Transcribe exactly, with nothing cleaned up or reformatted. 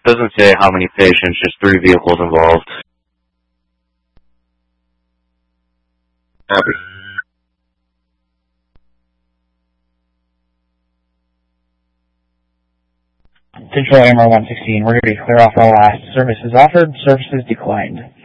Doesn't say how many patients, just three vehicles involved. Happy. Central A M R one sixteen, we're going to clear off all last. Services offered, services declined.